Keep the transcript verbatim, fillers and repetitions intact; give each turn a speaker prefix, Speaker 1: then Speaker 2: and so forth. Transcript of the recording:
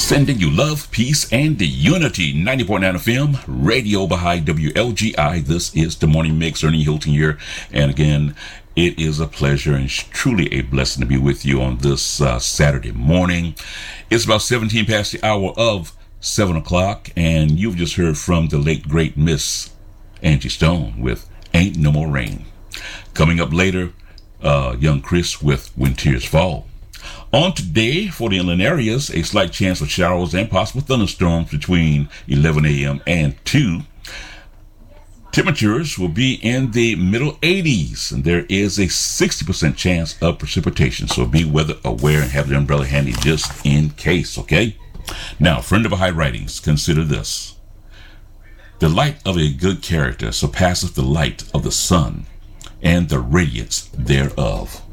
Speaker 1: Sending you love, peace, and unity. ninety point nine F M, Radio Baha'i W L G I. This is the Morning Mix. Ernie Hilton here. And again, it is a pleasure and truly a blessing to be with you on this uh, Saturday morning. It's about seventeen past the hour of seven o'clock. And you've just heard from the late, great Miss Angie Stone with Ain't No More Rain. Coming up later, uh, young Chris with When Tears Fall. On today, for the inland areas, a slight chance of showers and possible thunderstorms between eleven a.m. and two. Temperatures will be in the middle eighties, and there is a sixty percent chance of precipitation. So be weather aware and have the umbrella handy just in case, okay? Now, friend of Baha'i writings, consider this. The light of a good character surpasses the light of the sun and the radiance thereof.